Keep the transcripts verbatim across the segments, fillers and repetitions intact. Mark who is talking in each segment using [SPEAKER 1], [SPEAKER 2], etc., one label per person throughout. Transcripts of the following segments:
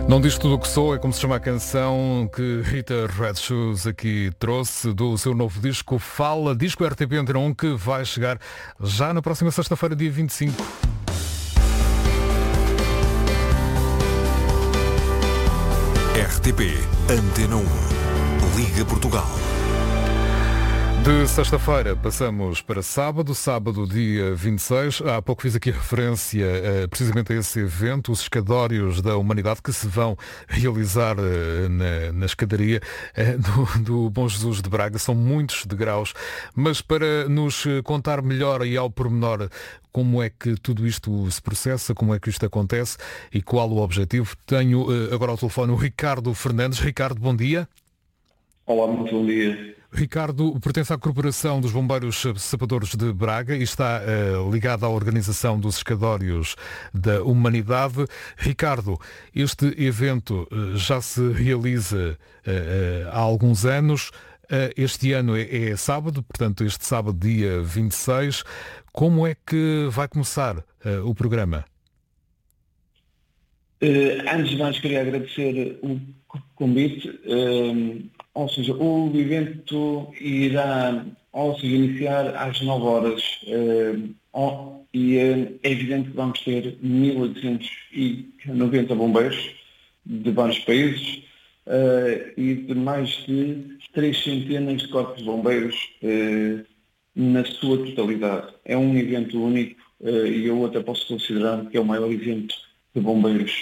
[SPEAKER 1] Não diz tudo o que sou, é como se chama a canção que Rita Red Shoes aqui trouxe do seu novo disco Fala, disco R T P Antena um, que vai chegar já na próxima sexta-feira, dia vinte e cinco.
[SPEAKER 2] R T P Antena um, Liga Portugal.
[SPEAKER 1] De sexta-feira passamos para sábado, sábado dia vinte e seis. Há pouco fiz aqui referência uh, precisamente a esse evento, os Escadórios da Humanidade, que se vão realizar uh, na, na escadaria uh, do, do Bom Jesus de Braga. São muitos degraus, mas para nos contar melhor e ao pormenor como é que tudo isto se processa, como é que isto acontece e qual o objetivo, tenho uh, agora ao telefone o Ricardo Fernandes. Ricardo, bom dia.
[SPEAKER 3] Olá, muito bom dia.
[SPEAKER 1] Ricardo pertence à Corporação dos Bombeiros Sapadores de Braga e está uh, ligado à organização dos Escadórios da Humanidade. Ricardo, este evento uh, já se realiza uh, uh, há alguns anos. Uh, este ano é, é sábado, portanto este sábado dia vinte e seis. Como é que vai começar uh, o programa?
[SPEAKER 3] Uh, antes de mais queria agradecer o convite. Uh, ou seja, o evento irá ou seja, iniciar às nove horas uh, e uh, é evidente que vamos ter mil oitocentos e noventa bombeiros de vários países uh, e de mais de três centenas de corpos de bombeiros uh, na sua totalidade. É um evento único uh, e eu até posso considerar que é o maior evento de bombeiros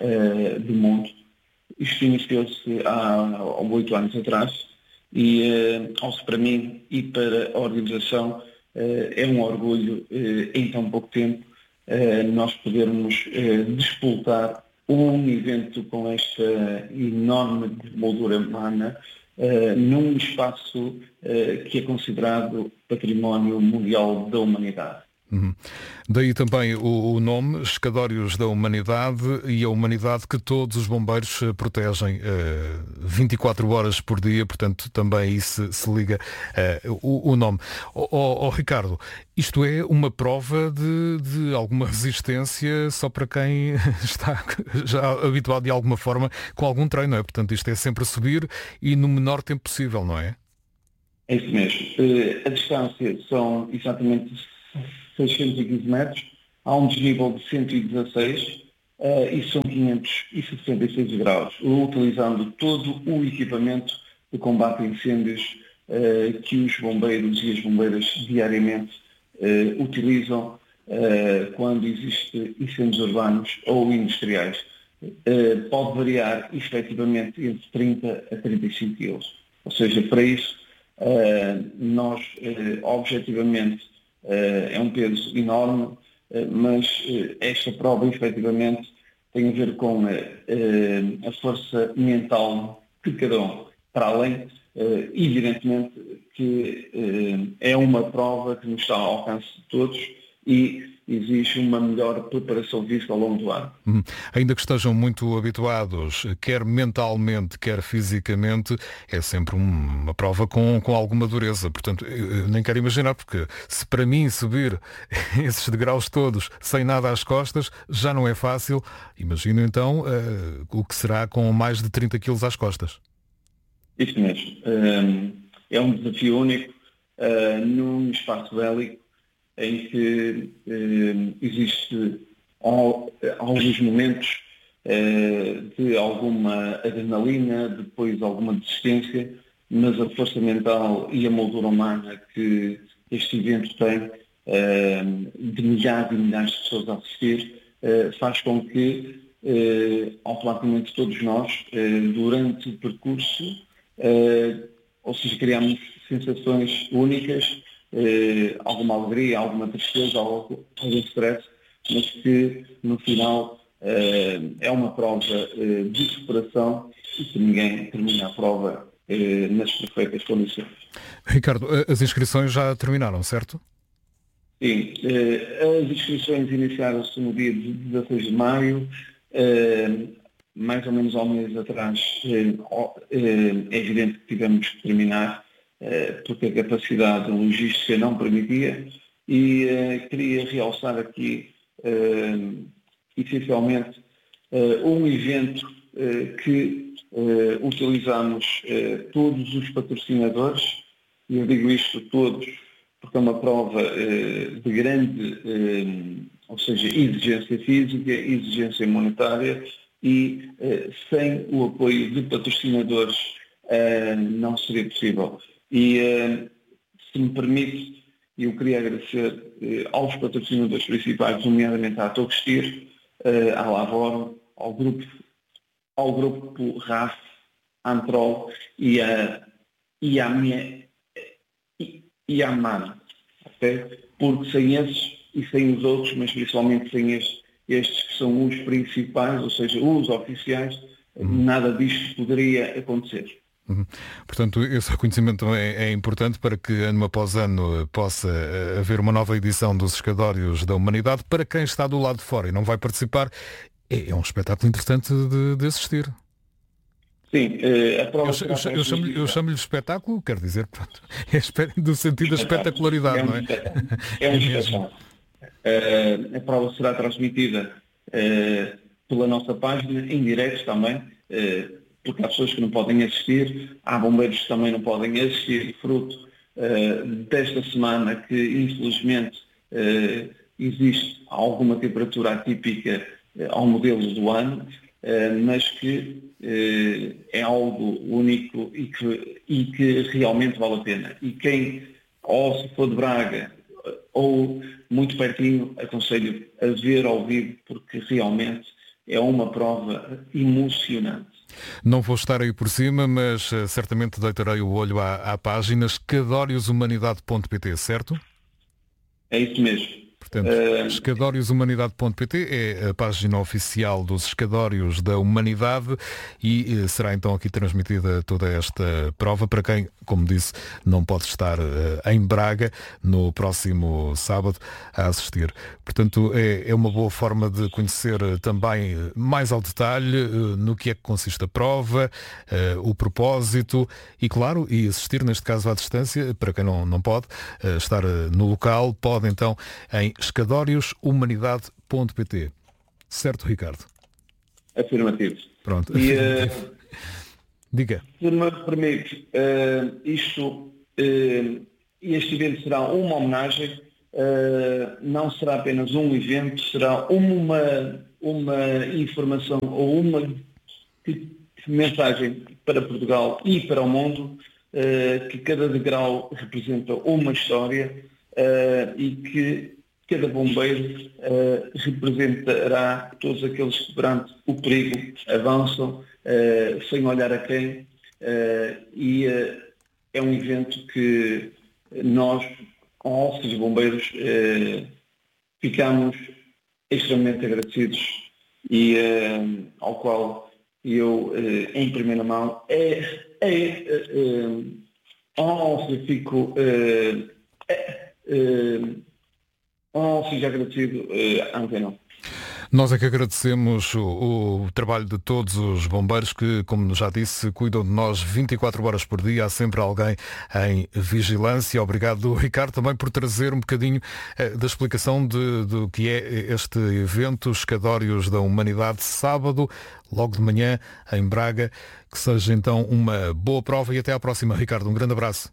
[SPEAKER 3] uh, do mundo. Isto iniciou-se há oito anos atrás e, uh, para mim e para a organização, uh, é um orgulho, uh, em tão pouco tempo, uh, nós podermos uh, despoltar um evento com esta enorme moldura humana uh, num espaço uh, que é considerado Património Mundial da Humanidade.
[SPEAKER 1] Uhum. Daí também o, o nome, Escadórios da Humanidade, e a humanidade que todos os bombeiros protegem uh, vinte e quatro horas por dia, portanto também aí se, se liga uh, o, o nome. Oh, oh, oh, Ricardo, isto é uma prova de, de alguma resistência só para quem está já habituado de alguma forma com algum treino, não é? Portanto isto é sempre subir e no menor tempo possível, não é?
[SPEAKER 3] É isso mesmo. Uh, a distância são exatamente seiscentos e quinze metros, há um desnível de cento e dezasseis uh, e são quinhentos e sessenta e seis graus, utilizando todo o equipamento de combate a incêndios uh, que os bombeiros e as bombeiras diariamente uh, utilizam uh, quando existem incêndios urbanos ou industriais. Uh, pode variar efetivamente entre trinta a trinta e cinco quilos. Ou seja, para isso, uh, nós uh, objetivamente Uh, é um peso enorme, uh, mas uh, esta prova efetivamente tem a ver com uh, uh, a força mental de cada um. Para além, uh, evidentemente, que uh, é uma prova que nos está ao alcance de todos e exige uma melhor preparação física ao longo do ano.
[SPEAKER 1] Hum. Ainda que estejam muito habituados, quer mentalmente, quer fisicamente, é sempre um, uma prova com, com alguma dureza. Portanto, eu nem quero imaginar, porque se para mim subir esses degraus todos sem nada às costas já não é fácil, imagino então uh, o que será com mais de trinta quilos às costas.
[SPEAKER 3] Isso mesmo. Um, é um desafio único uh, num espaço bélico em que eh, existe ao, alguns momentos eh, de alguma adrenalina, depois alguma desistência, mas a força mental e a moldura humana que este evento tem, eh, de milhares e milhares de pessoas a assistir, eh, faz com que eh, automaticamente todos nós, eh, durante o percurso, eh, ou seja, criamos sensações únicas, Eh, alguma alegria, alguma tristeza, algum, algum stress, mas que no final eh, é uma prova eh, de superação e que ninguém termina a prova eh, nas perfeitas condições.
[SPEAKER 1] Ricardo, as inscrições já terminaram, certo?
[SPEAKER 3] Sim, eh, as inscrições iniciaram-se no dia dezasseis de maio, eh, mais ou menos há um mês atrás. Eh, eh, é evidente que tivemos que terminar porque a capacidade logística não permitia e uh, queria realçar aqui uh, essencialmente uh, um evento que utilizamos todos os patrocinadores, e eu digo isto todos porque é uma prova de grande, ou seja, exigência física, exigência monetária, e sem o apoio de patrocinadores não seria possível. E se me permite, eu queria agradecer aos patrocinadores principais, nomeadamente à Togestir, à Lavoro, ao grupo, ao grupo R A F, Antrol e à e à minha e, e à MAN, okay? Porque sem esses e sem os outros, mas principalmente sem estes, estes que são os principais, ou seja, os oficiais, uhum. nada disto poderia acontecer.
[SPEAKER 1] Uhum. Portanto, esse reconhecimento é, é importante para que ano após ano possa haver uma nova edição dos Escadórios da Humanidade. Para quem está do lado de fora e não vai participar, é, é um espetáculo interessante de, de assistir.
[SPEAKER 3] Sim, a prova
[SPEAKER 1] eu, eu, eu, chamo, eu chamo-lhe espetáculo, quero dizer, pronto, é do sentido da espetacularidade,
[SPEAKER 3] é um
[SPEAKER 1] não é?
[SPEAKER 3] É um espetáculo. Uh, a prova será transmitida uh, pela nossa página, em direto também, uh, porque há pessoas que não podem assistir, há bombeiros que também não podem assistir, fruto uh, desta semana que, infelizmente, uh, existe alguma temperatura atípica uh, ao modelo do ano, uh, mas que uh, é algo único e que, e que realmente vale a pena. E quem, ou se for de Braga, ou muito pertinho, aconselho a ver ao vivo, porque realmente é uma prova emocionante.
[SPEAKER 1] Não vou estar aí por cima, mas uh, certamente deitarei o olho à, à página escadórios humanidade ponto pt, certo?
[SPEAKER 3] É isso mesmo.
[SPEAKER 1] Portanto, uh... escadórios humanidade ponto pt é a página oficial dos Escadórios da Humanidade e uh, será então aqui transmitida toda esta prova para quem, como disse, não pode estar uh, em Braga no próximo sábado a assistir. Portanto, é, é uma boa forma de conhecer uh, também uh, mais ao detalhe uh, no que é que consiste a prova, uh, o propósito e, claro, e assistir, neste caso à distância, para quem não, não pode uh, estar uh, no local, pode então em escadórios humanidade ponto pt. Certo, Ricardo?
[SPEAKER 3] Afirmativo.
[SPEAKER 1] Pronto.
[SPEAKER 3] E, uh,
[SPEAKER 1] diga.
[SPEAKER 3] Se me permite, uh, isto, uh, este evento será uma homenagem, uh, não será apenas um evento, será uma, uma informação ou uma mensagem para Portugal e para o mundo, uh, que cada degrau representa uma história uh, e que cada bombeiro uh, representará todos aqueles que perante o perigo avançam uh, sem olhar a quem uh, e uh, é um evento que nós, com os bombeiros, uh, ficamos extremamente agradecidos e uh, ao qual eu, uh, em primeira mão, é, é uh, uh, fico uh, é, uh, Oh, fico agradecido à Antena.
[SPEAKER 1] Nós é que agradecemos o, o trabalho de todos os bombeiros que, como já disse, cuidam de nós vinte e quatro horas por dia. Há sempre alguém em vigilância. Obrigado, Ricardo, também por trazer um bocadinho eh, da explicação de, do que é este evento, Escadórios da Humanidade, sábado, logo de manhã, em Braga. Que seja então uma boa prova e até à próxima, Ricardo. Um grande abraço.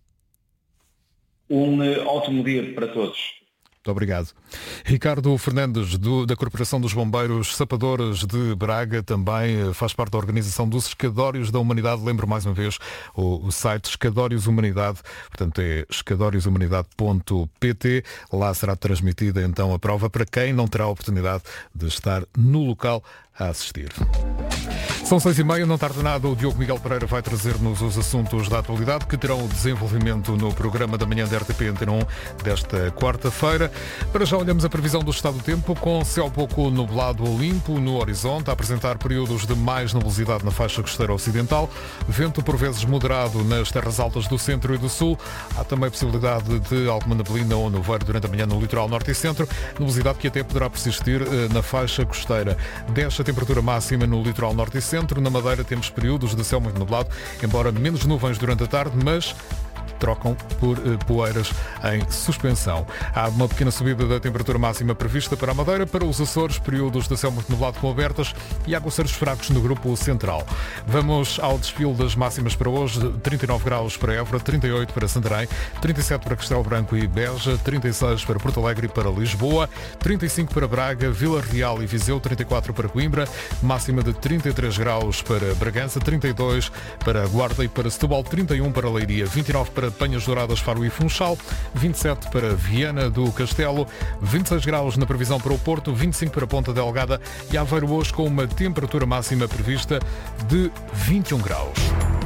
[SPEAKER 3] Um uh, ótimo dia para todos.
[SPEAKER 1] Muito obrigado. Ricardo Fernandes, do, da Corporação dos Bombeiros Sapadores de Braga, também faz parte da organização dos Escadórios da Humanidade. Lembro mais uma vez o, o site Escadórios Humanidade, portanto é escadórios humanidade ponto pt. Lá será transmitida então a prova para quem não terá a oportunidade de estar no local a assistir. São seis e meia, não tarda nada, o Diogo Miguel Pereira vai trazer-nos os assuntos da atualidade que terão o desenvolvimento no programa da manhã da R T P Antena um desta quarta-feira. Para já olhamos a previsão do estado do tempo, com céu pouco nublado ou limpo no horizonte, a apresentar períodos de mais nebulosidade na faixa costeira ocidental, vento por vezes moderado nas terras altas do centro e do sul, há também possibilidade de alguma neblina ou nevoeiro durante a manhã no litoral norte e centro, nebulosidade que até poderá persistir eh, na faixa costeira. Desce a temperatura máxima no litoral norte e centro. Na Madeira temos períodos de céu muito nublado, embora menos nuvens durante a tarde, mas trocam por uh, poeiras em suspensão. Há uma pequena subida da temperatura máxima prevista para a Madeira, para os Açores, períodos de céu muito nublado com abertas e aguaceiros fracos no grupo central. Vamos ao desfile das máximas para hoje. trinta e nove graus para Évora, trinta e oito para Santarém, trinta e sete para Castelo Branco e Beja, trinta e seis para Porto Alegre e para Lisboa, trinta e cinco para Braga, Vila Real e Viseu, trinta e quatro para Coimbra, máxima de trinta e três graus para Bragança, trinta e dois para Guarda e para Setúbal, trinta e um para Leiria, vinte e nove para Penhas Douradas, Faro e Funchal, vinte e sete para Viana do Castelo, vinte e seis graus na previsão para o Porto, vinte e cinco para Ponta Delgada e Aveiro hoje com uma temperatura máxima prevista de vinte e um graus.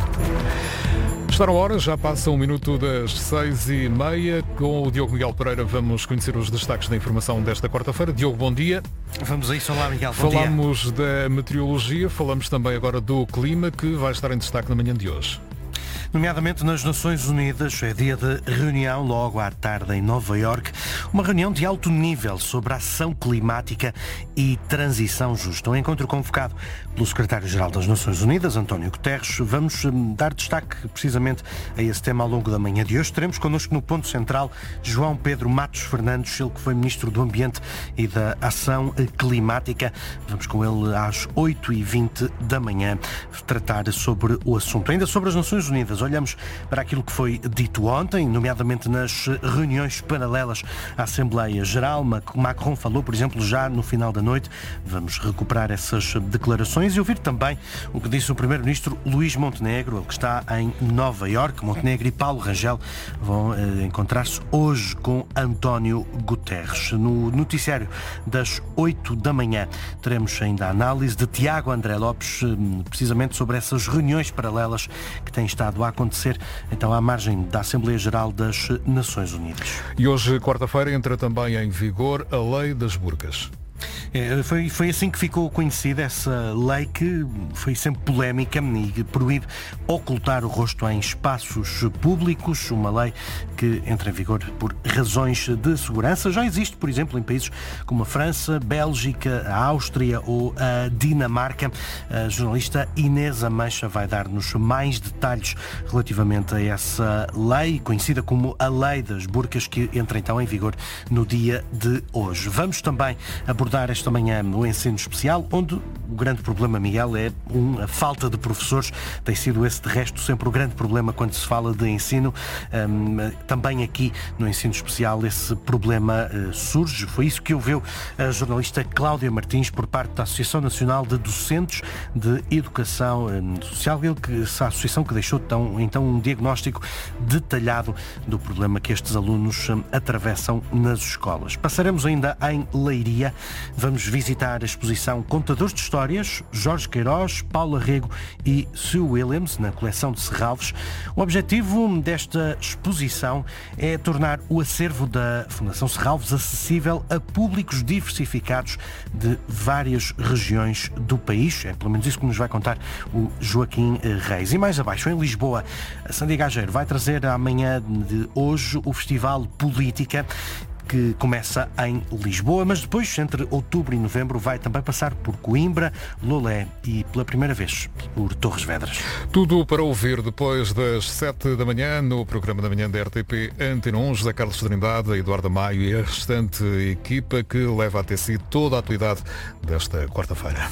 [SPEAKER 1] Está na hora, já passa um minuto das seis e meia. Com o Diogo Miguel Pereira vamos conhecer os destaques da informação desta quarta-feira. Diogo, bom dia.
[SPEAKER 4] Vamos a isso. Olá, Miguel. Bom
[SPEAKER 1] Falamos
[SPEAKER 4] dia.
[SPEAKER 1] da meteorologia, falamos também agora do clima, que vai estar em destaque na manhã de hoje.
[SPEAKER 4] Nomeadamente nas Nações Unidas, é dia de reunião logo à tarde em Nova Iorque, uma reunião de alto nível sobre ação climática e transição justa. Um encontro convocado pelo secretário-geral das Nações Unidas, António Guterres. Vamos dar destaque precisamente a esse tema ao longo da manhã de hoje. Teremos connosco no ponto central João Pedro Matos Fernandes, ele que foi Ministro do Ambiente e da Ação Climática. Vamos com ele às oito e vinte da manhã tratar sobre o assunto. Ainda sobre as Nações Unidas, olhamos para aquilo que foi dito ontem, nomeadamente nas reuniões paralelas à Assembleia Geral. Macron falou, por exemplo, já no final da noite. Vamos recuperar essas declarações e ouvir também o que disse o Primeiro-Ministro Luís Montenegro, ele que está em Nova Iorque. Montenegro e Paulo Rangel vão eh, encontrar-se hoje com António Guterres. No noticiário das oito da manhã teremos ainda a análise de Tiago André Lopes, eh, precisamente sobre essas reuniões paralelas que têm estado a acontecer então à margem da Assembleia Geral das Nações Unidas.
[SPEAKER 1] E hoje, quarta-feira, entra também em vigor a Lei das Burcas.
[SPEAKER 4] É, foi, foi assim que ficou conhecida essa lei, que foi sempre polémica e proíbe ocultar o rosto em espaços públicos, uma lei que entra em vigor por razões de segurança. Já existe, por exemplo, em países como a França, Bélgica, a Áustria ou a Dinamarca. A jornalista Inês Ameixa vai dar-nos mais detalhes relativamente a essa lei, conhecida como a Lei das Burcas, que entra então em vigor no dia de hoje. Vamos também abordar esta manhã o ensino especial, onde o grande problema, Miguel, é um, a falta de professores. Tem sido esse, de resto, sempre o grande problema quando se fala de ensino. Um, também aqui no ensino especial esse problema uh, surge. Foi isso que ouviu a jornalista Cláudia Martins por parte da Associação Nacional de Docentes de Educação um, Social, ele que, essa associação que deixou tão, então um diagnóstico detalhado do problema que estes alunos um, atravessam nas escolas. Passaremos ainda em Leiria. Vamos visitar a exposição Contadores de Histórias, Jorge Queiroz, Paula Rego e Sue Williams, na coleção de Serralves. O objetivo desta exposição é tornar o acervo da Fundação Serralves acessível a públicos diversificados de várias regiões do país. É pelo menos isso que nos vai contar o Joaquim Reis. E mais abaixo, em Lisboa, a Sandy Gageiro vai trazer amanhã de hoje o Festival Política, que começa em Lisboa, mas depois, entre outubro e novembro, vai também passar por Coimbra, Lolé e, pela primeira vez, por Torres Vedras.
[SPEAKER 1] Tudo para ouvir depois das sete da manhã, no programa da manhã da R T P Antena um. José Carlos Trindade, Eduardo Maio e a restante equipa que leva até si toda a atualidade desta quarta-feira.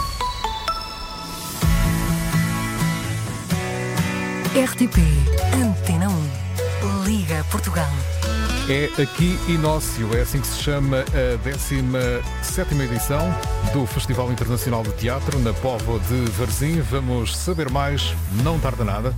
[SPEAKER 5] R T P Antena um. Liga Portugal.
[SPEAKER 1] É aqui Inócio, é assim que se chama a décima sétima edição do Festival Internacional de Teatro na Póvoa de Varzim. Vamos saber mais, não tarda nada.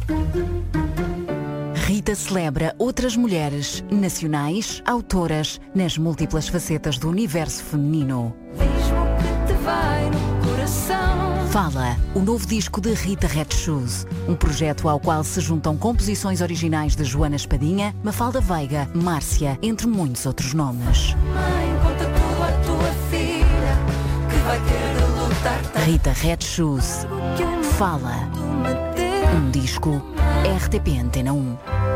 [SPEAKER 5] Rita celebra outras mulheres nacionais, autoras, nas múltiplas facetas do universo feminino.
[SPEAKER 6] Diz-me que te vai no coração.
[SPEAKER 5] Fala, o novo disco de Rita Red Shoes, um projeto ao qual se juntam composições originais de Joana Espadinha, Mafalda Veiga, Márcia, entre muitos outros nomes.
[SPEAKER 6] Mãe, conta tudo à tua filha, que vai ter de lutar tanto.
[SPEAKER 5] Rita Red Shoes. Fala. Um disco R T P Antena um.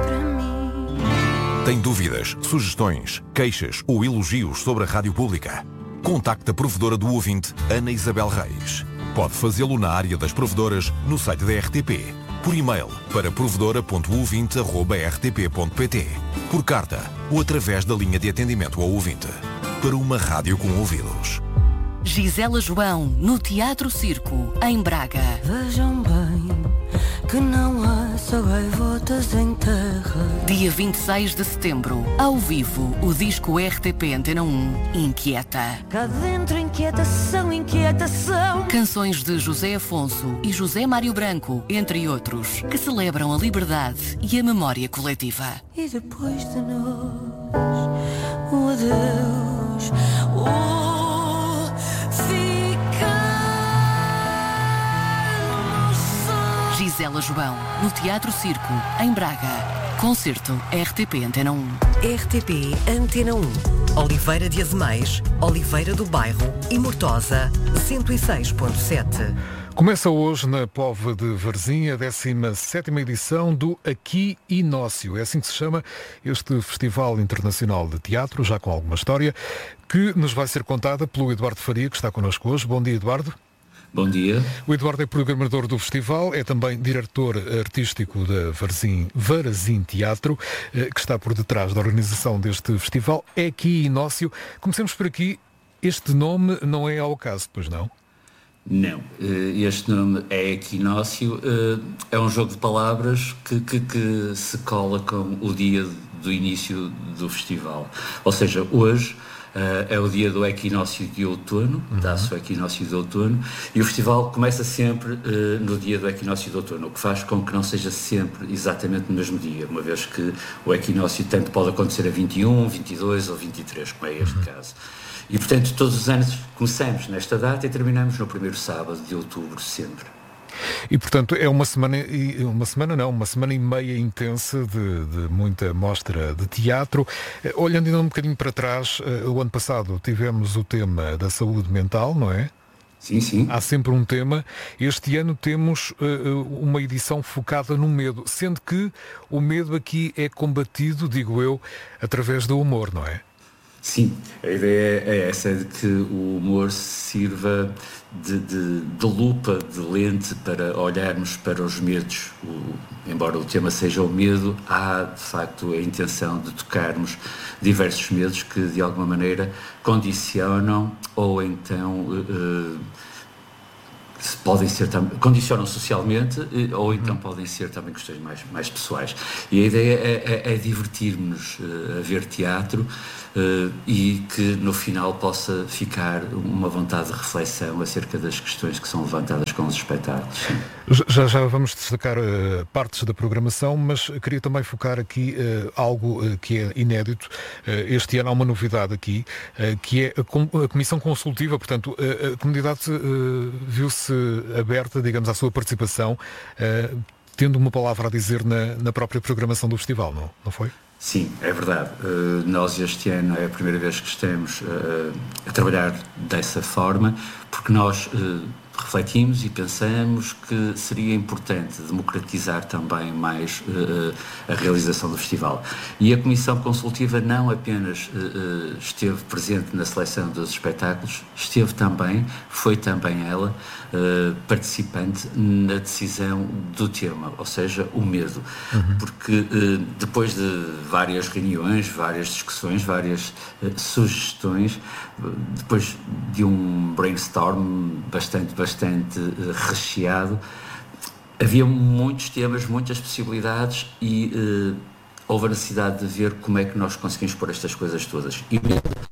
[SPEAKER 2] Tem dúvidas, sugestões, queixas ou elogios sobre a Rádio Pública? Contacte a provedora do ouvinte, Ana Isabel Reis. Pode fazê-lo na área das provedoras no site da R T P Por e-mail para provedora ponto ouvinte arroba r t p ponto p t, por carta ou através da linha de atendimento ao ouvinte. Para uma rádio com ouvidos.
[SPEAKER 5] Gisela João, no Teatro Circo, em Braga.
[SPEAKER 6] Vejam bem que não há só gaivotas em terra.
[SPEAKER 5] Dia vinte e seis de setembro, ao vivo, o disco R T P Antena um Inquieta.
[SPEAKER 6] Cá dentro inquietação, inquietação.
[SPEAKER 5] Canções de José Afonso e José Mário Branco, entre outros, que celebram a liberdade e a memória coletiva.
[SPEAKER 6] E depois de nós, o adeus, o ficar no sol.
[SPEAKER 5] Gisela João, no Teatro Circo, em Braga. Concerto R T P Antena um.
[SPEAKER 7] R T P Antena um. Oliveira de Azemais, Oliveira do Bairro e Mortosa, cento e seis ponto sete.
[SPEAKER 1] Começa hoje na Póvoa de Varzim a décima sétima edição do Equinócio. É assim que se chama este Festival Internacional de Teatro, já com alguma história, que nos vai ser contada pelo Eduardo Faria, que está connosco hoje. Bom dia, Eduardo.
[SPEAKER 8] Bom dia.
[SPEAKER 1] O Eduardo é programador do festival, é também diretor artístico da Varzim, Varzim Teatro, que está por detrás da organização deste festival Equinócio. Comecemos por aqui. Este nome não é ao acaso, pois não?
[SPEAKER 8] Não, este nome é Equinócio, é um jogo de palavras que, que, que se cola com o dia do início do festival. Ou seja, hoje é o dia do Equinócio de outono, uhum. dá-se o Equinócio de outono, e o festival começa sempre no dia do Equinócio de outono, o que faz com que não seja sempre exatamente no mesmo dia, uma vez que o Equinócio tanto pode acontecer a vinte e um, vinte e dois ou vinte e três, como é este uhum. caso. E, portanto, todos os anos começamos nesta data e terminamos no primeiro sábado de outubro, sempre.
[SPEAKER 1] E, portanto, é uma semana, uma semana não, uma semana e meia intensa de, de muita mostra de teatro. Olhando ainda um bocadinho para trás, o ano passado tivemos o tema da saúde mental, não é?
[SPEAKER 8] Sim, sim.
[SPEAKER 1] Há sempre um tema. Este ano temos uh, uma edição focada no medo, sendo que o medo aqui é combatido, digo eu, através do humor, não é?
[SPEAKER 8] Sim, a ideia é essa, de que o humor sirva de, de, de lupa, de lente para olharmos para os medos. O, embora o tema seja o medo, há de facto a intenção de tocarmos diversos medos que de alguma maneira condicionam ou então uh, podem ser também, condicionam socialmente ou então podem ser também questões mais, mais pessoais. E a ideia é, é, é divertir-nos uh, a ver teatro uh, e que no final possa ficar uma vontade de reflexão acerca das questões que são levantadas com os espetáculos.
[SPEAKER 1] Já, já vamos destacar uh, partes da programação, mas queria também focar aqui uh, algo uh, que é inédito. Uh, este ano há uma novidade aqui, uh, que é a, com, a Comissão Consultiva, portanto, uh, a comunidade uh, viu-se aberta, digamos, à sua participação, uh, tendo uma palavra a dizer na, na própria programação do festival, não, não foi?
[SPEAKER 8] Sim, é verdade. Uh, nós este ano é a primeira vez que estamos uh, a trabalhar dessa forma, porque nós uh, refletimos e pensamos que seria importante democratizar também mais uh, a realização do festival. E a Comissão Consultiva não apenas uh, esteve presente na seleção dos espetáculos, esteve também, foi também ela, uh, participante na decisão do tema, ou seja, o medo. Uhum. Porque uh, depois de várias reuniões, várias discussões, várias uh, sugestões, uh, depois de um brainstorm bastante, bastante uh, recheado, havia muitos temas, muitas possibilidades e uh, houve a necessidade de ver como é que nós conseguimos pôr estas coisas todas. E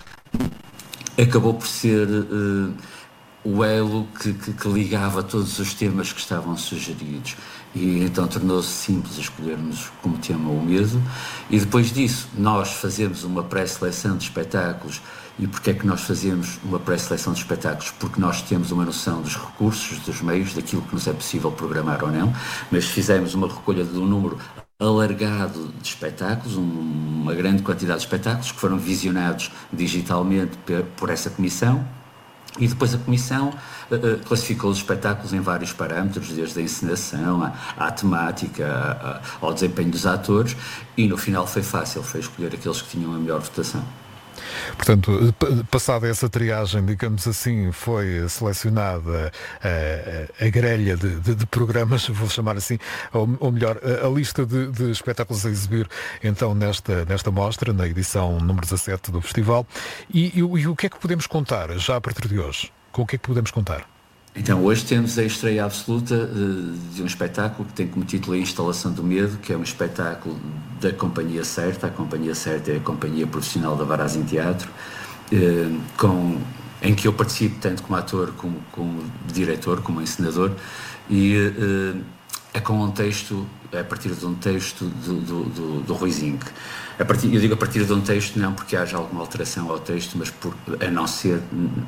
[SPEAKER 8] acabou por ser uh, o elo que, que, que ligava todos os temas que estavam sugeridos. E então tornou-se simples escolhermos como tema o medo. E depois disso, nós fazemos uma pré-seleção de espetáculos. E porquê é que nós fazemos uma pré-seleção de espetáculos? Porque nós temos uma noção dos recursos, dos meios, daquilo que nos é possível programar ou não, mas fizemos uma recolha de um número alargado de espetáculos, um, uma grande quantidade de espetáculos que foram visionados digitalmente por essa comissão. E depois a Comissão uh, uh, classificou os espetáculos em vários parâmetros, desde a encenação, à, à temática, à, à, ao desempenho dos atores, e no final foi fácil, foi escolher aqueles que tinham a melhor votação.
[SPEAKER 1] Portanto, passada essa triagem, digamos assim, foi selecionada a, a, a grelha de, de, de programas, vou chamar assim, ou, ou melhor, a, a lista de, de espetáculos a exibir então nesta, nesta mostra, na edição número dezassete do festival. E, e, e o que é que podemos contar já a partir de hoje? Com o que é que podemos contar?
[SPEAKER 8] Então, hoje temos a estreia absoluta uh, de um espetáculo que tem como título A Instalação do Medo, que é um espetáculo da Companhia Certa. A Companhia Certa é a companhia profissional da Varazim Teatro, uh, com, em que eu participo tanto como ator, como, como diretor, como encenador, e uh, é com um texto, é a partir de um texto do, do, do, do Rui Zinck. A partir, eu digo a partir de um texto não porque haja alguma alteração ao texto, mas por, a não ser...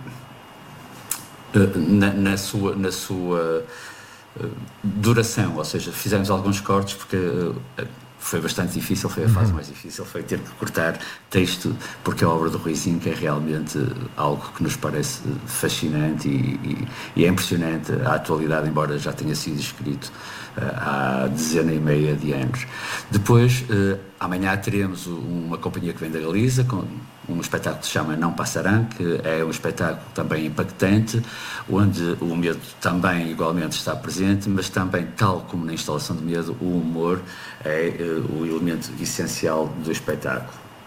[SPEAKER 8] Na, na sua, na sua uh, duração, ou seja, fizemos alguns cortes porque uh, foi bastante difícil, foi a fase uhum. mais difícil, foi ter que cortar texto, porque a obra do Rui Zinck é realmente algo que nos parece fascinante e, e, e é impressionante a atualidade, embora já tenha sido escrito uh, há dezena e meia de anos. Depois, uh, amanhã teremos uma companhia que vem da Galiza, com um espetáculo que se chama Não Passarão, que é um espetáculo também impactante, onde o medo também igualmente está presente, mas também, tal como na Instalação de Medo, o humor é uh, o elemento essencial do espetáculo.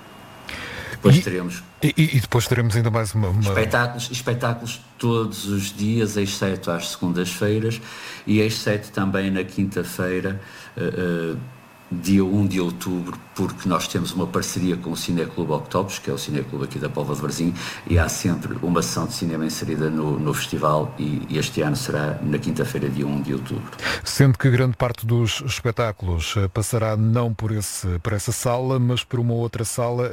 [SPEAKER 8] Depois
[SPEAKER 1] e,
[SPEAKER 8] teremos...
[SPEAKER 1] E, e depois teremos ainda mais uma... uma...
[SPEAKER 8] Espetáculos, espetáculos todos os dias, exceto às segundas-feiras, e exceto também na quinta-feira, uh, uh, dia um de outubro, porque nós temos uma parceria com o Cineclube Octopus, que é o Cineclube aqui da Póvoa de Varzim, e há sempre uma sessão de cinema inserida no, no festival, e, e este ano será na quinta-feira, dia um de outubro.
[SPEAKER 1] Sendo que grande parte dos espetáculos passará não por, esse, por essa sala, mas por uma outra sala,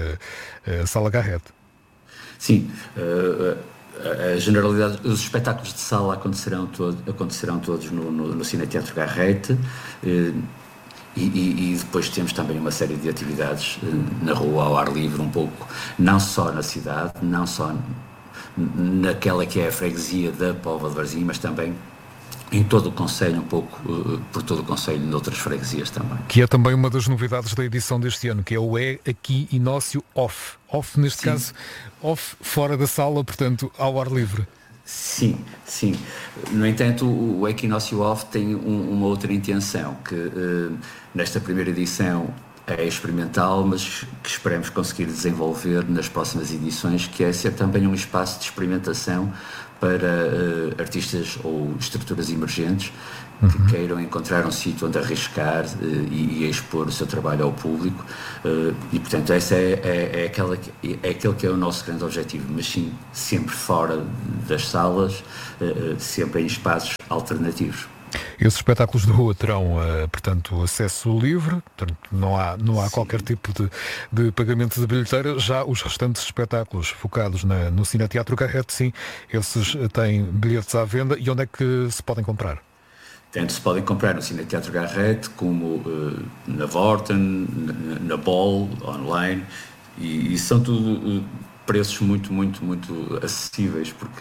[SPEAKER 1] a, a, a Sala Garrett.
[SPEAKER 8] Sim, uh, a generalidade, os espetáculos de sala acontecerão, todo, acontecerão todos no, no, no Cineteatro Garrett, uh, E, e, e depois temos também uma série de atividades na rua, ao ar livre, um pouco, não só na cidade, não só naquela que é a freguesia da Póvoa de Varzim, mas também em todo o concelho, um pouco uh, por todo o concelho, noutras freguesias também.
[SPEAKER 1] Que é também uma das novidades da edição deste ano, que é o É Aqui Inócio Off. Off, neste sim. caso, off fora da sala, portanto, ao ar livre.
[SPEAKER 8] Sim, sim. No entanto, o Equinócio Off tem um, uma outra intenção, que uh, nesta primeira edição é experimental, mas que esperemos conseguir desenvolver nas próximas edições, que é ser também um espaço de experimentação para uh, artistas ou estruturas emergentes que uhum. queiram encontrar um sítio onde arriscar uh, e, e expor o seu trabalho ao público, uh, e portanto essa é, é, é, aquela que, é aquele que é o nosso grande objetivo, mas sim sempre fora das salas, uh, sempre em espaços alternativos.
[SPEAKER 1] Esses espetáculos de rua terão, uh, portanto, acesso livre, portanto, não há, não há qualquer tipo de, de pagamento de bilheteira. Já os restantes espetáculos focados na, no Cineteatro Garrett, sim, esses têm bilhetes à venda. E onde é que se podem comprar?
[SPEAKER 8] Tanto se podem comprar no Cineteatro Garrett, como uh, na Vorten, na, na Ball, online, e, e são tudo uh, preços muito, muito, muito acessíveis, porque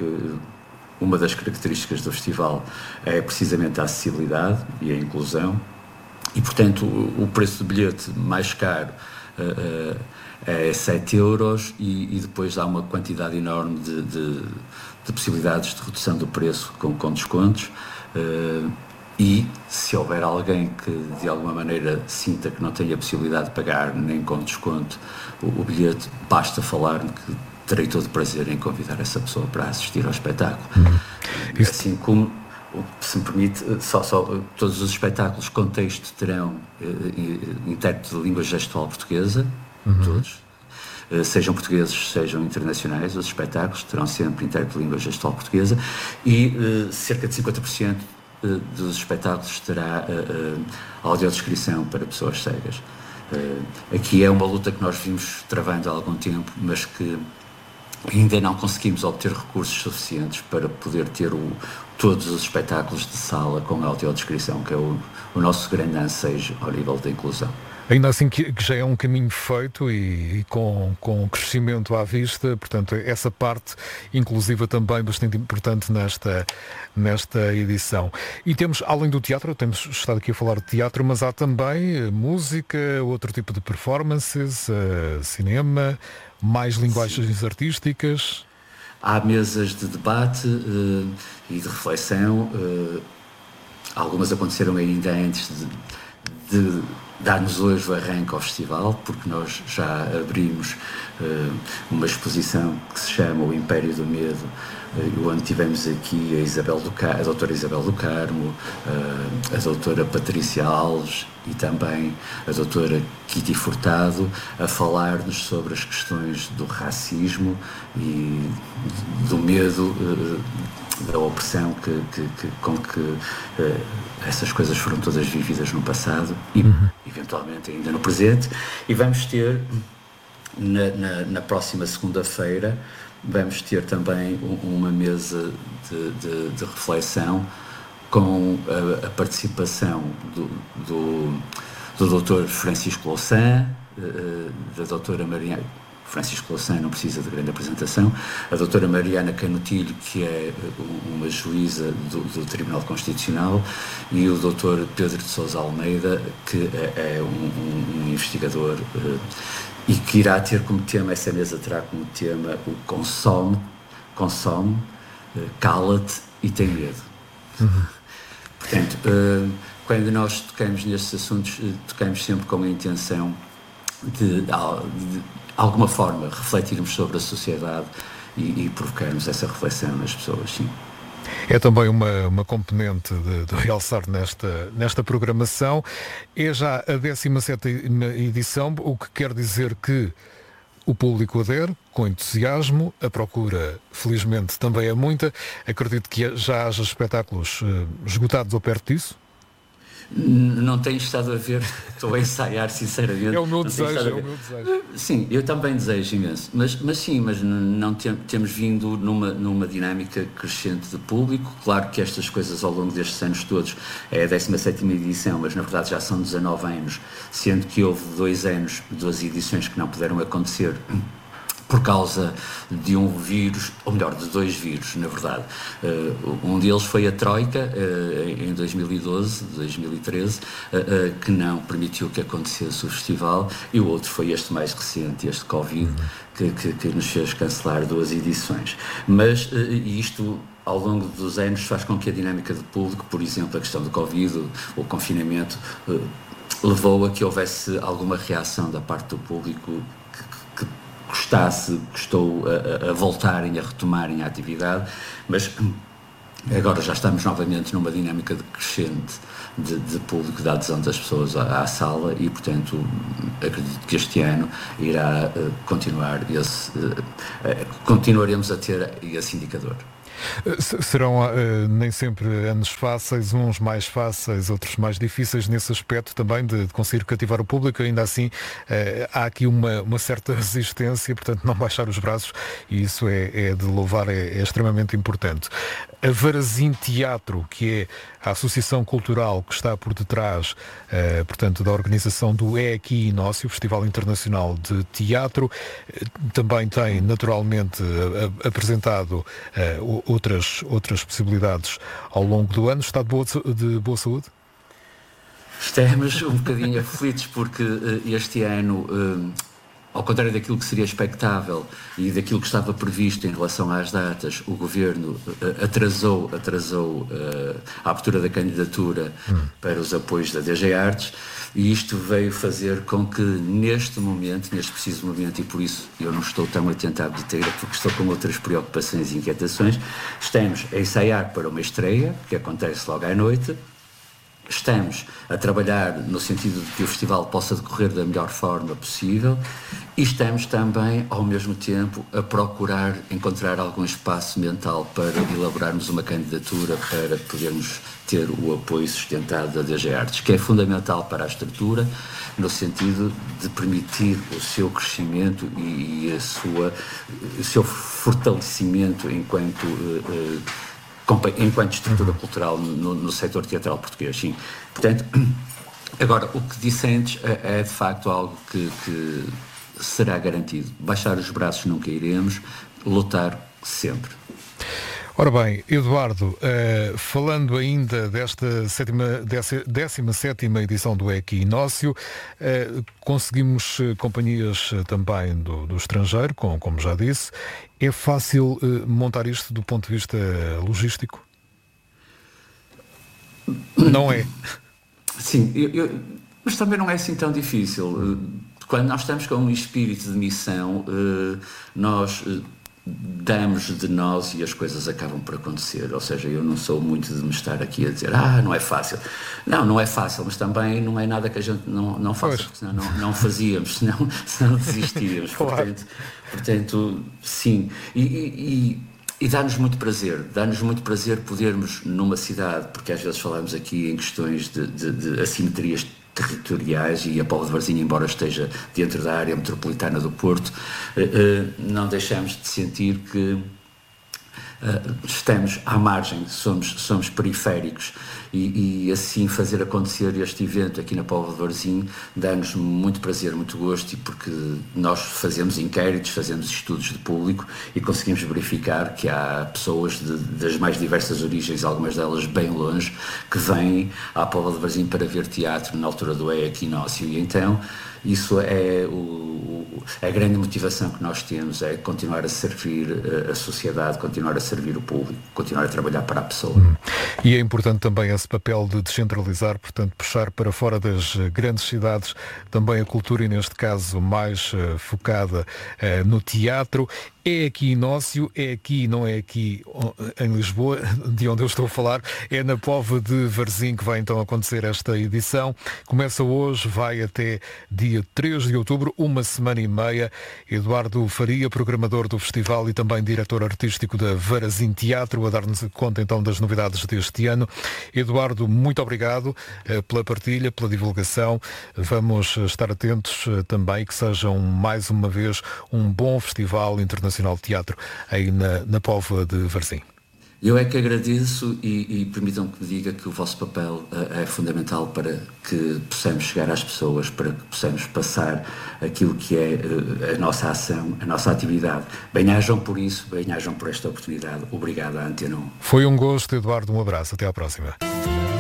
[SPEAKER 8] uma das características do festival é precisamente a acessibilidade e a inclusão, e portanto o, o preço do bilhete mais caro uh, uh, é sete euros, e, e depois há uma quantidade enorme de, de, de possibilidades de redução do preço com, com descontos. Uh, E se houver alguém que de alguma maneira sinta que não tem a possibilidade de pagar nem com desconto o, o bilhete, basta falar-me que terei todo o prazer em convidar essa pessoa para assistir ao espetáculo. Uhum. Assim como, se me permite, só, só, todos os espetáculos com texto terão uh, intérprete de língua gestual portuguesa, uhum. todos. Uh, sejam portugueses, sejam internacionais, os espetáculos terão sempre intérprete de língua gestual portuguesa, e uh, cerca de cinquenta por cento dos espetáculos terá uh, uh, audiodescrição para pessoas cegas. Uh, aqui é uma luta que nós vimos travando há algum tempo, mas que ainda não conseguimos obter recursos suficientes para poder ter o, todos os espetáculos de sala com audiodescrição, que é o, o nosso grande ansejo ao nível da inclusão.
[SPEAKER 1] Ainda assim que, que já é um caminho feito e, e com, com crescimento à vista, portanto essa parte inclusiva também bastante importante nesta, nesta edição. E temos, além do teatro, temos estado aqui a falar de teatro, mas há também música, outro tipo de performances, uh, cinema, mais linguagens Sim. artísticas.
[SPEAKER 8] Há mesas de debate uh, e de reflexão, uh, algumas aconteceram ainda antes de, de dar-nos hoje o arranque ao festival, porque nós já abrimos uh, uma exposição que se chama O Império do Medo, uh, onde tivemos aqui a, Isabel do Car- a doutora Isabel do Carmo, uh, a doutora Patrícia Alves e também a doutora Kitty Furtado a falar-nos sobre as questões do racismo e do medo, uh, da opressão que, que, que, com que uh, essas coisas foram todas vividas no passado e uhum. eventualmente ainda no presente. E vamos ter na, na, na próxima segunda-feira vamos ter também um, uma mesa de, de, de reflexão com a, a participação do, do, do doutor Francisco Louçã, uh, da doutora Maria Francisco Louçã, não precisa de grande apresentação, a doutora Mariana Canutilho, que é uma juíza do, do Tribunal Constitucional, e o doutor Pedro de Sousa Almeida, que é, é um, um, um investigador uh, e que irá ter como tema, essa mesa terá como tema o consome, consome, uh, cala-te e tem medo. Uhum. Portanto, uh, quando nós tocamos nestes assuntos, uh, tocamos sempre com a intenção de, de, de alguma forma refletirmos sobre a sociedade e, e provocarmos essa reflexão nas pessoas, sim.
[SPEAKER 1] É também uma, uma componente de, de realçar nesta, nesta programação. É já a décima sétima edição, o que quer dizer que o público adere com entusiasmo, a procura felizmente também é muita. Acredito que já haja espetáculos uh, esgotados ou perto disso.
[SPEAKER 8] Não tenho estado a ver, estou a ensaiar sinceramente.
[SPEAKER 1] É o meu desejo, é o meu desejo.
[SPEAKER 8] Sim, eu também desejo imenso, mas, mas sim, mas não tem, temos vindo numa, numa dinâmica crescente de público. Claro que estas coisas ao longo destes anos todos, é a décima sétima edição, mas na verdade já são dezanove anos, sendo que houve dois anos, duas edições que não puderam acontecer por causa de um vírus, ou melhor, de dois vírus, na verdade. Uh, um deles foi a Troika, uh, em dois mil e doze, dois mil e treze, uh, uh, que não permitiu que acontecesse o festival, e o outro foi este mais recente, este Covid, que, que, que nos fez cancelar duas edições. Mas uh, isto, ao longo dos anos, faz com que a dinâmica de público, por exemplo, a questão do Covid, o, o confinamento, uh, levou a que houvesse alguma reação da parte do público que, que gostasse, gostou a, a voltarem, a retomarem a atividade, mas agora já estamos novamente numa dinâmica de crescente de, de público, de adesão das pessoas à, à sala e, portanto, acredito que este ano irá uh, continuar esse, uh, uh, continuaremos a ter esse indicador.
[SPEAKER 1] Serão uh, nem sempre anos fáceis, uns mais fáceis, outros mais difíceis nesse aspecto também de, de conseguir cativar o público. Ainda assim, uh, há aqui uma, uma certa resistência, portanto não baixar os braços, e isso é, é de louvar, é, é extremamente importante. A Varazim Teatro, que é a associação cultural que está por detrás, uh, portanto, da organização do É Aqui Inócio, Festival Internacional de Teatro, uh, também tem naturalmente uh, apresentado uh, outras, outras possibilidades ao longo do ano. Está de boa, de boa saúde?
[SPEAKER 8] Estamos um bocadinho aflitos porque uh, este ano, uh, ao contrário daquilo que seria expectável e daquilo que estava previsto em relação às datas, o Governo uh, atrasou, atrasou uh, a abertura da candidatura hum. para os apoios da D G Artes, e isto veio fazer com que neste momento, neste preciso momento, e por isso eu não estou tão atento à bilheteira porque estou com outras preocupações e inquietações, estamos a ensaiar para uma estreia, que acontece logo à noite. Estamos a trabalhar no sentido de que o festival possa decorrer da melhor forma possível e estamos também, ao mesmo tempo, a procurar encontrar algum espaço mental para elaborarmos uma candidatura para podermos ter o apoio sustentado da D G Artes, que é fundamental para a estrutura, no sentido de permitir o seu crescimento e a sua, o seu fortalecimento enquanto... Uh, uh, enquanto estrutura cultural no, no setor teatral português, sim. Portanto, Agora, o que disse antes é, é de facto algo que, que será garantido. Baixar os braços nunca iremos, lutar sempre.
[SPEAKER 1] Ora bem, Eduardo, uh, falando ainda desta sétima, décima sétima edição do Equinócio, uh, conseguimos uh, companhias uh, também do, do estrangeiro, com, como já disse. É fácil uh, montar isto do ponto de vista logístico? Não é?
[SPEAKER 8] Sim, eu, eu, mas também não é assim tão difícil. Quando nós estamos com um espírito de missão, uh, nós... Uh, damos de nós e as coisas acabam por acontecer. Ou seja, eu não sou muito de me estar aqui a dizer ah, não é fácil. Não, não é fácil, mas também não é nada que a gente não, não faça, porque senão não, não fazíamos, senão, senão desistíamos.
[SPEAKER 1] Claro.
[SPEAKER 8] Portanto, portanto, sim. E, e, e dá-nos muito prazer, dá-nos muito prazer podermos numa cidade, porque às vezes falamos aqui em questões de, de, de assimetrias territoriais, e a Póvoa de Varzim, embora esteja dentro da área metropolitana do Porto, não deixamos de sentir que estamos à margem, somos, somos periféricos, e, e assim fazer acontecer este evento aqui na Póvoa de Varzim dá-nos muito prazer, muito gosto, e porque nós fazemos inquéritos, fazemos estudos de público e conseguimos verificar que há pessoas de, das mais diversas origens, algumas delas bem longe, que vêm à Póvoa de Varzim para ver teatro na altura do Equinócio, e então isso é o, a grande motivação que nós temos, é continuar a servir a sociedade, continuar a servir o público, continuar a trabalhar para a pessoa.
[SPEAKER 1] Hum. E é importante também esse papel de descentralizar, portanto, puxar para fora das grandes cidades também a cultura, e neste caso mais uh, focada uh, no teatro. É Equinócio, é aqui, não é aqui em Lisboa, de onde eu estou a falar, é na Póvoa de Varzim que vai então acontecer esta edição. Começa hoje, vai até dia três de outubro, uma semana e meia. Eduardo Faria, programador do festival e também diretor artístico da Varzim Teatro, a dar-nos conta então das novidades deste ano. Eduardo, muito obrigado uh, pela partilha, pela divulgação. Vamos estar atentos uh, também que sejam mais uma vez um bom festival internacional de teatro aí na, na Póvoa de Varzim.
[SPEAKER 8] Eu é que agradeço, e, e permitam que me diga que o vosso papel uh, é fundamental para que possamos chegar às pessoas, para que possamos passar aquilo que é uh, a nossa ação, a nossa atividade. Bem-ajam por isso, bem-ajam por esta oportunidade. Obrigado à Antena um.
[SPEAKER 1] Foi um gosto, Eduardo, um abraço, até à próxima.